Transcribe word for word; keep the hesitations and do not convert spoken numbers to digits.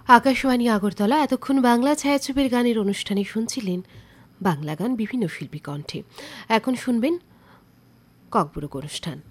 আকাশবাণী আগরতলা। এতক্ষণ বাংলা ছায়াছবির গানের অনুষ্ঠানে শুনছিলেন বাংলা গান বিভিন্ন শিল্পী কণ্ঠে। এখন শুনবেন ককবরক অনুষ্ঠান।